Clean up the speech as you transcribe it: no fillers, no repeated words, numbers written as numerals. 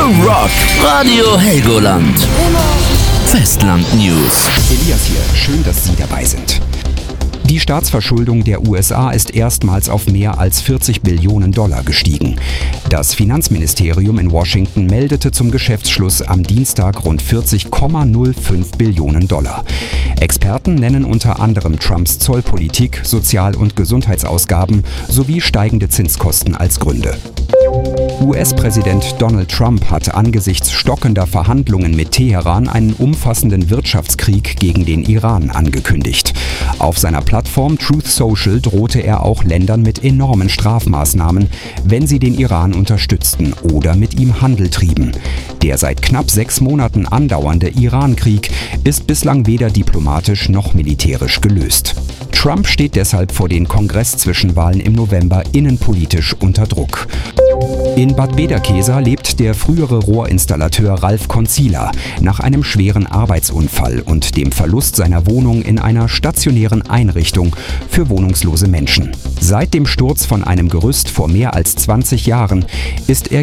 Rock, Radio Helgoland. Festland News. Elias hier, schön, dass Sie dabei sind. Die Staatsverschuldung der USA ist erstmals auf mehr als 40 Billionen Dollar gestiegen. Das Finanzministerium in Washington meldete zum Geschäftsschluss am Dienstag rund 40,05 Billionen Dollar. Experten nennen unter anderem Trumps Zollpolitik, Sozial- und Gesundheitsausgaben sowie steigende Zinskosten als Gründe. US-Präsident Donald Trump hat angesichts stockender Verhandlungen mit Teheran einen umfassenden Wirtschaftskrieg gegen den Iran angekündigt. Auf seiner Plattform Truth Social drohte er auch Ländern mit enormen Strafmaßnahmen, wenn sie den Iran unterstützten oder mit ihm Handel trieben. Der seit knapp 6 Monaten andauernde Iran-Krieg ist bislang weder diplomatisch noch militärisch gelöst. Trump steht deshalb vor den Kongress-Zwischenwahlen im November innenpolitisch unter Druck. In Bad Bederkesa lebt der frühere Rohrinstallateur Ralf Konzila nach einem schweren Arbeitsunfall und dem Verlust seiner Wohnung in einer stationären Einrichtung für wohnungslose Menschen. Seit dem Sturz von einem Gerüst vor mehr als 20 Jahren ist er